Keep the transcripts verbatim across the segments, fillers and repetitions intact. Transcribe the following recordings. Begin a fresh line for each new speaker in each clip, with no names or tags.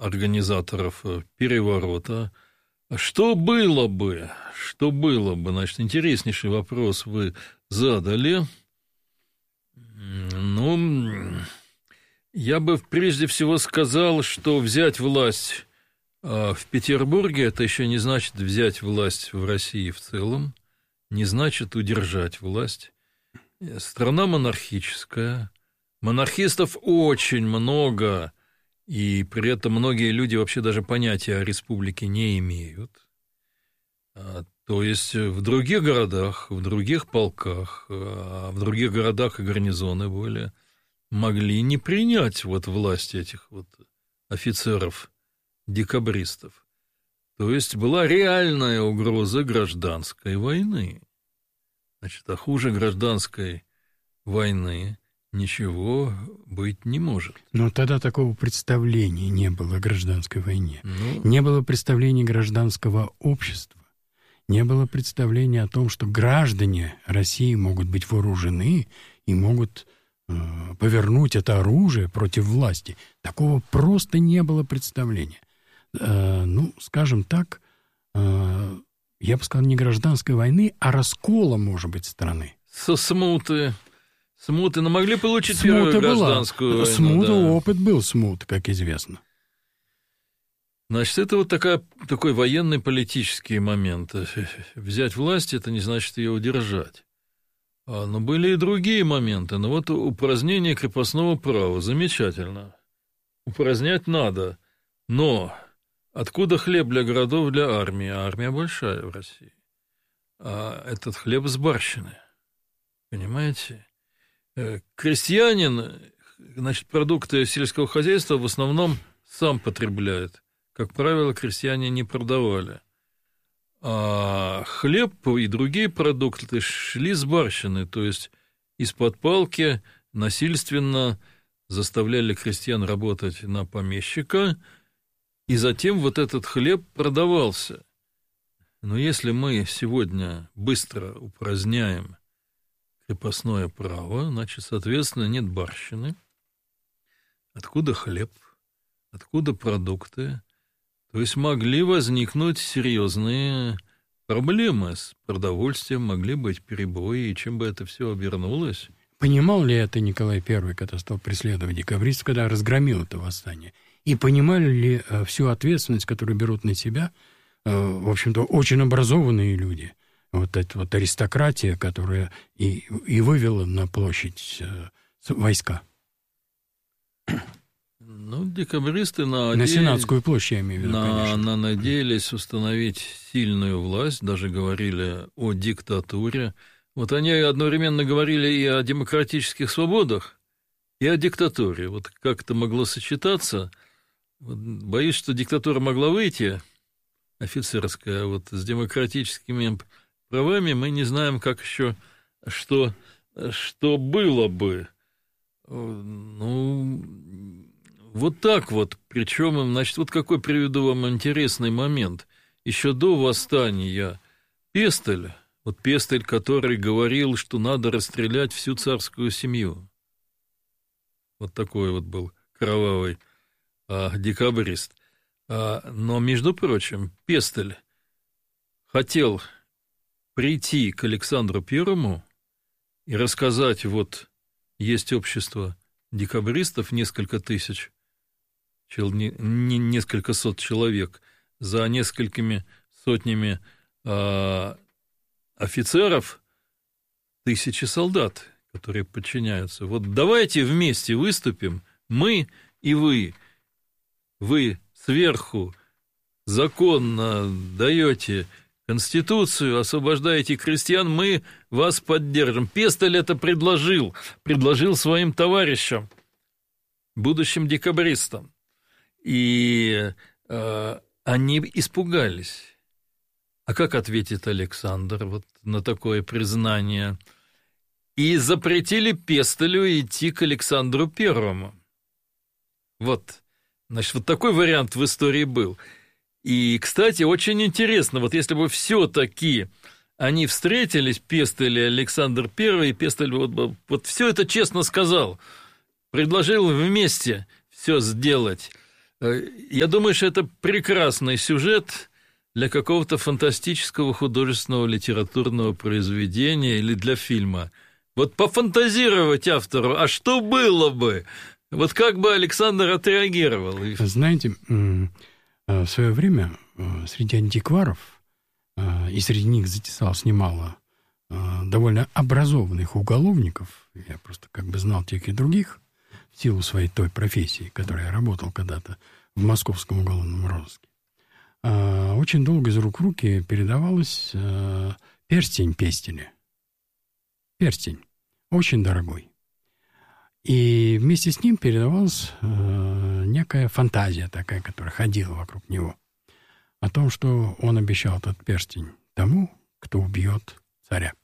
организаторов переворота. Что было бы, что было бы, значит, интереснейший вопрос вы задали. Ну, я бы прежде всего сказал, что взять власть в Петербурге, это еще не значит взять власть в России в целом, не значит удержать власть. Страна монархическая, монархистов очень много, и при этом многие люди вообще даже понятия о республике не имеют. То есть в других городах, в других полках, в других городах и гарнизоны были, могли не принять вот власть этих вот офицеров-декабристов. То есть была реальная угроза гражданской войны. Значит, а хуже гражданской войны ничего быть не может.
Но тогда такого представления не было о гражданской войне.
Ну,
не было представления гражданского общества. Не было представления о том, что граждане России могут быть вооружены и могут э, повернуть это оружие против власти. Такого просто не было представления. Э, ну, скажем так, э, я бы сказал, не гражданской войны, а раскола, может быть, страны.
Со смуты. Смуты, но могли получить
Смута
первую
была.
гражданскую войну.
Смута,
да.
опыт был смут, как известно.
Значит, это вот такая, такой военный политический момент. Взять власть – это не значит ее удержать. Но были и другие моменты. Но вот упразднение крепостного права – замечательно. Упразднять надо. Но откуда хлеб для городов, для армии? А армия большая в России. А этот хлеб с барщины. Понимаете? Крестьянин, значит, продукты сельского хозяйства в основном сам потребляет. Как правило, крестьяне не продавали. А хлеб и другие продукты шли с барщины, то есть из-под палки насильственно заставляли крестьян работать на помещика, и затем вот этот хлеб продавался. Но если мы сегодня быстро упраздняем крепостное право, значит, соответственно, нет барщины. Откуда хлеб? Откуда продукты? То есть могли возникнуть серьезные проблемы с продовольствием, могли быть перебои, и чем бы это все обернулось?
Понимал ли это Николай Первый, когда стал преследовать декабристов, когда разгромил это восстание? И понимали ли э, всю ответственность, которую берут на себя, э, в общем-то, очень образованные люди? Вот эта вот аристократия, которая и, и вывела на площадь э, войска.
Ну, декабристы надеялись,
на Сенатскую площадь, я имею в виду,
на,
конечно.
на надеялись установить сильную власть, даже говорили о диктатуре. Вот они одновременно говорили и о демократических свободах, и о диктатуре. Вот как это могло сочетаться? Вот, боюсь, что диктатура могла выйти, офицерская, а вот с демократическими правами мы не знаем, как еще, что, что было бы. Ну... Вот так вот, причем, значит, вот какой приведу вам интересный момент. Еще до восстания Пестель, вот Пестель, который говорил, что надо расстрелять всю царскую семью. Вот такой вот был кровавый а, декабрист. А, но, между прочим, Пестель хотел прийти к Александру Первому и рассказать, вот есть общество декабристов, несколько тысяч, несколько сот человек, за несколькими сотнями э, офицеров тысячи солдат, которые подчиняются. Вот давайте вместе выступим, мы и вы. Вы сверху законно даете Конституцию, освобождаете крестьян, мы вас поддержим. Пестель это предложил, предложил своим товарищам, будущим декабристам. И э, они испугались. А как ответит Александр вот на такое признание? И запретили Пестелю идти к Александру Первому. Вот, значит, вот такой вариант в истории был. И, кстати, очень интересно, вот если бы все-таки они встретились, Пестель и Александр Первый, и Пестель вот, вот все это честно сказал, предложил вместе все сделать. Я думаю, что это прекрасный сюжет для какого-то фантастического художественного литературного произведения или для фильма. Вот пофантазировать автору, а что было бы? Вот как бы Александр отреагировал?
Знаете, в свое время среди антикваров, и среди них затесалось немало довольно образованных уголовников, я просто как бы знал тех и других, в силу своей той профессии, которой я работал когда-то в московском уголовном розыске, очень долго из рук в руки передавалось перстень Пестеля. Перстень. Очень дорогой. И вместе с ним передавалась некая фантазия такая, которая ходила вокруг него, о том, что он обещал этот перстень тому, кто убьет царя.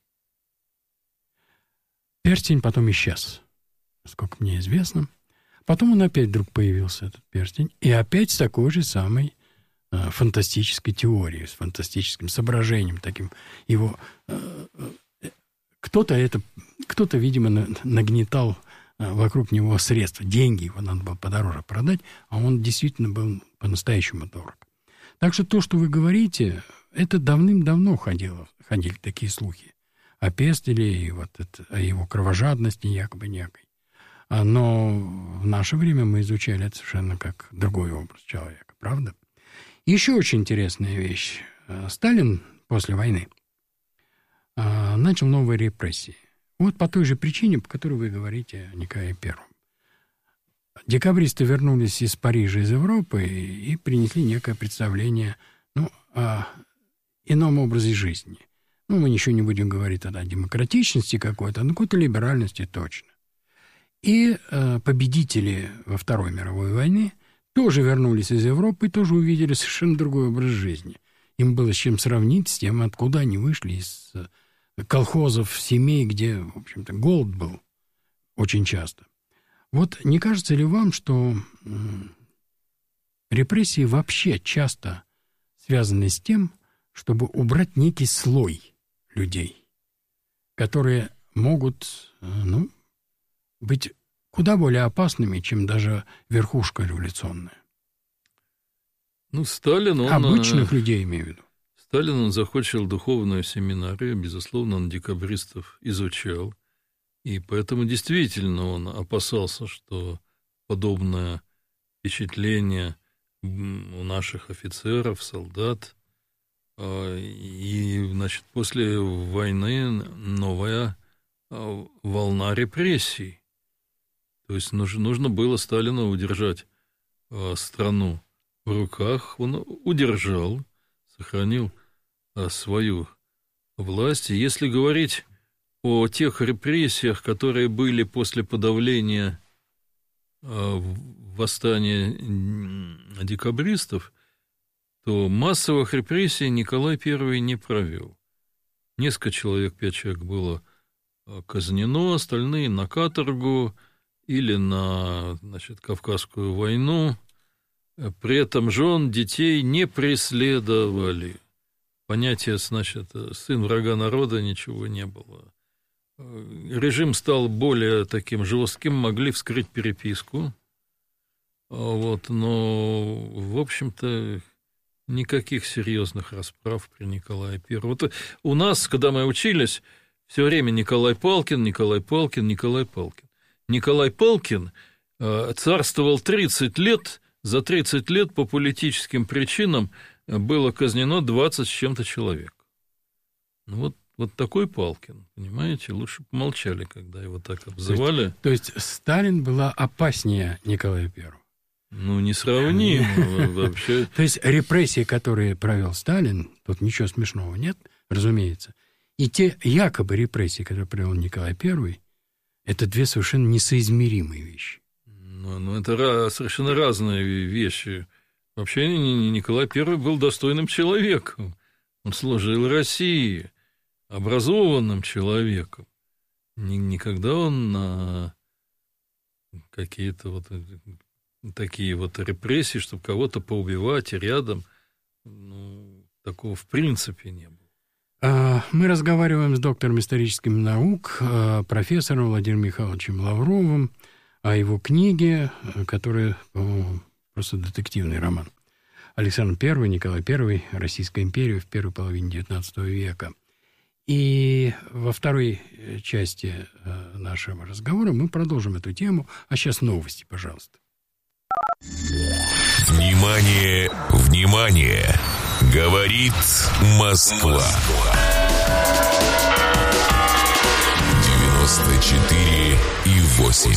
Перстень потом исчез, насколько мне известно. Потом он опять вдруг появился, этот перстень, и опять с такой же самой э, фантастической теорией, с фантастическим соображением таким. Его э, э, кто-то это, кто-то, видимо, на, нагнетал э, вокруг него средства, деньги, его надо было подороже продать, а он действительно был по-настоящему дорог. Так что то, что вы говорите, это давным-давно ходило, ходили такие слухи о Пестеле и вот это, о его кровожадности якобы некой. Но в наше время мы изучали это совершенно как другой образ человека, правда? Еще очень интересная вещь. Сталин после войны начал новые репрессии. Вот по той же причине, по которой вы говорите о Николае Первом. Декабристы вернулись из Парижа, из Европы и принесли некое представление, ну, о ином образе жизни. Ну, мы ничего не будем говорить тогда о демократичности какой-то, но какой-то либеральности точно. И э, победители во Второй мировой войне тоже вернулись из Европы и тоже увидели совершенно другой образ жизни. Им было с чем сравнить, с тем, откуда они вышли из колхозов, семей, где, в общем-то, голод был очень часто. Вот не кажется ли вам, что э, репрессии вообще часто связаны с тем, чтобы убрать некий слой людей, которые могут, ну, быть куда более опасными, чем даже верхушка революционная?
Ну, Сталин, он...
Обычных людей, имею в виду.
Сталин, он закончил духовную семинарию, безусловно, он декабристов изучал, и поэтому действительно он опасался, что подобное впечатление у наших офицеров, солдат. И, значит, после войны новая волна репрессий. То есть нужно было Сталину удержать страну в руках. Он удержал, сохранил свою власть. И если говорить о тех репрессиях, которые были после подавления восстания декабристов, то массовых репрессий Николай Первый не провел. Несколько человек, пять человек было казнено, остальные на каторгу или на, значит, Кавказскую войну. При этом жен, детей не преследовали. Понятие, значит, сын врага народа ничего не было. Режим стал более таким жестким, могли вскрыть переписку. Вот, но, в общем-то, никаких серьезных расправ при Николае Первом. Вот у нас, когда мы учились, все время Николай Палкин, Николай Палкин, Николай Палкин. Николай Палкин царствовал тридцать лет, за тридцать лет по политическим причинам было казнено двадцать с чем-то человек. Ну вот, вот такой Палкин, понимаете, лучше помолчали, когда его так обзывали.
То есть, то есть Сталин была опаснее Николая Первого?
Ну, несравнимо вообще.
То есть репрессии, которые провел Сталин, тут ничего смешного нет, разумеется. И те якобы репрессии, которые провел Николай Первый, это две совершенно несоизмеримые вещи.
Ну, ну это совершенно разные вещи. Вообще Николай Первый был достойным человеком. Он служил России, образованным человеком. Никогда он на какие-то вот такие вот репрессии, чтобы кого-то поубивать рядом, ну, такого в принципе не было.
Мы разговариваем с доктором исторических наук, профессором Владимиром Михайловичем Лавровым о его книге, которая в просто детективный роман. Александр Первый, Николай Первый, Российская империя в первой половине девятнадцатого века. И во второй части нашего разговора мы продолжим эту тему. А сейчас новости, пожалуйста.
Внимание, внимание! Говорит Москва. девяносто четыре и восемь.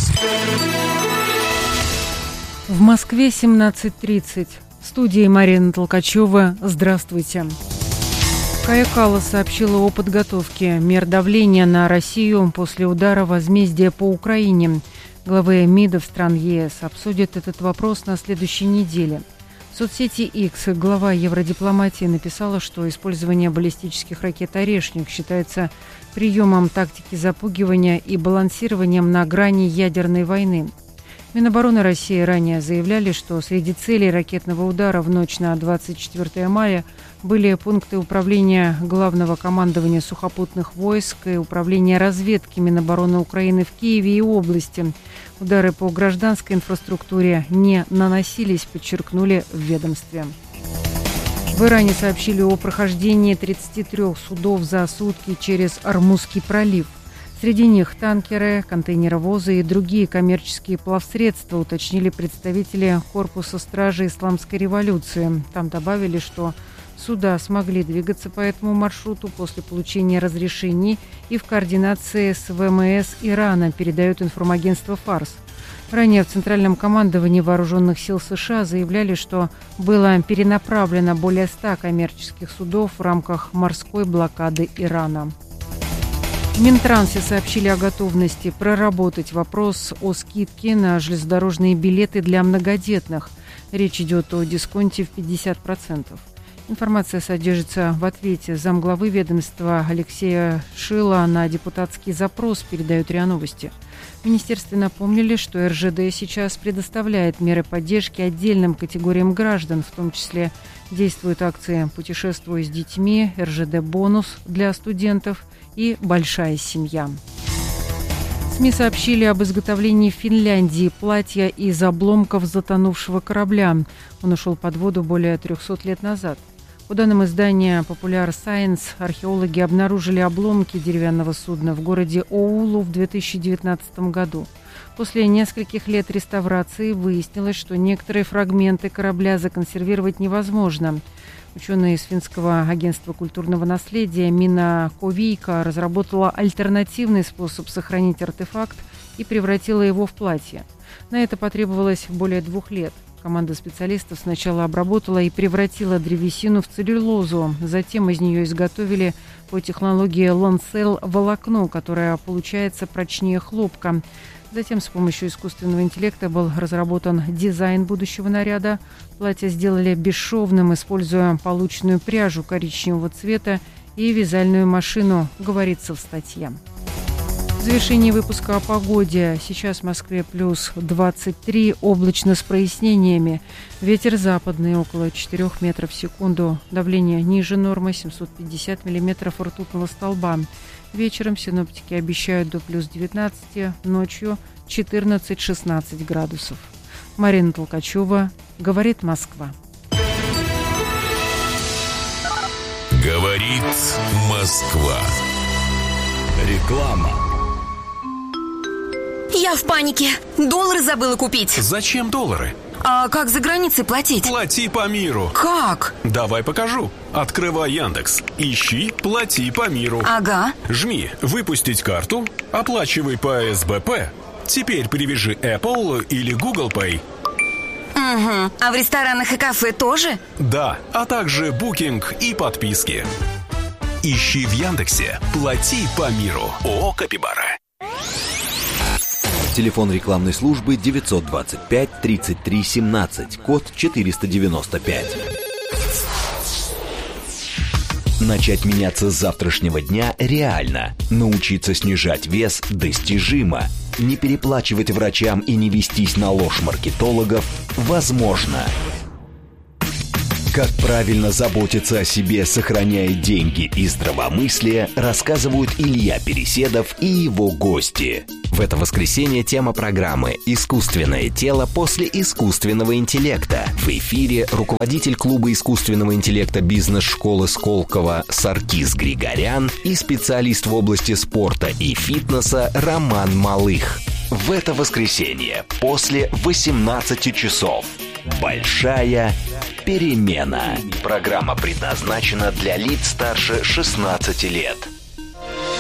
В Москве семнадцать тридцать. В студии Марина Толкачева. Здравствуйте. Кая Каллас сообщила о подготовке мер давления на Россию после удара возмездия по Украине. Главы МИДов стран ЕС обсудят этот вопрос на следующей неделе. В соцсети X глава евродипломатии написала, что использование баллистических ракет «Орешник» считается приемом тактики запугивания и балансированием на грани ядерной войны. Минобороны России ранее заявляли, что среди целей ракетного удара в ночь на двадцать четвёртое мая были пункты управления Главного командования сухопутных войск и управления разведки Минобороны Украины в Киеве и области. Удары по гражданской инфраструктуре не наносились, подчеркнули в ведомстве. В Иране сообщили о прохождении тридцати трёх судов за сутки через Ормузский пролив. Среди них танкеры, контейнеровозы и другие коммерческие плавсредства, уточнили представители Корпуса стражи Исламской революции. Там добавили, что суда смогли двигаться по этому маршруту после получения разрешений и в координации с ВМС Ирана, передает информагентство «Фарс». Ранее в Центральном командовании Вооруженных сил США заявляли, что было перенаправлено более ста коммерческих судов в рамках морской блокады Ирана. В Минтрансе сообщили о готовности проработать вопрос о скидке на железнодорожные билеты для многодетных. Речь идет о дисконте в пятьдесят процентов. Информация содержится в ответе замглавы ведомства Алексея Шила на депутатский запрос, передают РИА Новости. В министерстве напомнили, что эр жэ дэ сейчас предоставляет меры поддержки отдельным категориям граждан, в том числе действуют акции «Путешествуй с детьми», эр жэ дэ-бонус для студентов и «Большая семья». СМИ сообщили об изготовлении в Финляндии платья из обломков затонувшего корабля. Он ушел под воду более трехсот лет назад. По данным издания Popular Science, археологи обнаружили обломки деревянного судна в городе Оулу в две тысячи девятнадцатом году. После нескольких лет реставрации выяснилось, что некоторые фрагменты корабля законсервировать невозможно. Ученые из финского агентства культурного наследия Мина Ковийка разработала альтернативный способ сохранить артефакт и превратила его в платье. На это потребовалось более двух лет. Команда специалистов сначала обработала и превратила древесину в целлюлозу. Затем из нее изготовили по технологии Lancel волокно, которое получается прочнее хлопка. Затем с помощью искусственного интеллекта был разработан дизайн будущего наряда. Платье сделали бесшовным, используя полученную пряжу коричневого цвета и вязальную машину, говорится в статье. В завершении выпуска о погоде. Сейчас в Москве плюс двадцать три, облачно с прояснениями. Ветер западный около четырёх метров в секунду. Давление ниже нормы семьсот пятьдесят миллиметров ртутного столба. Вечером синоптики обещают до плюс девятнадцати, ночью четырнадцать-шестнадцать градусов. Марина Толкачева, говорит Москва.
Говорит Москва.
Реклама.
Я в панике. Доллары забыла купить.
Зачем доллары?
А как за границей платить?
Плати по миру.
Как?
Давай покажу. Открывай Яндекс. Ищи «Плати по миру».
Ага.
Жми «Выпустить карту». Оплачивай по эс бэ пэ. Теперь привяжи Apple или Google Pay.
Угу. А в ресторанах и кафе тоже?
Да, а также букинг и подписки. Ищи в Яндексе «Плати по миру». ООО «Капибара».
Телефон рекламной службы девятьсот двадцать пять тридцать три семнадцать, код четыреста девяносто пять. Начать меняться с завтрашнего дня реально. Научиться снижать вес достижимо. Не переплачивать врачам и не вестись на ложь маркетологов возможно. Как правильно заботиться о себе, сохраняя деньги и здравомыслие, рассказывают Илья Переседов и его гости. В это воскресенье тема программы «Искусственное тело после искусственного интеллекта». В эфире руководитель клуба искусственного интеллекта бизнес-школы Сколково Саркис Григорян и специалист в области спорта и фитнеса Роман Малых. В это воскресенье после восемнадцати часов. Большая перемена. Программа предназначена для лиц старше шестнадцати лет.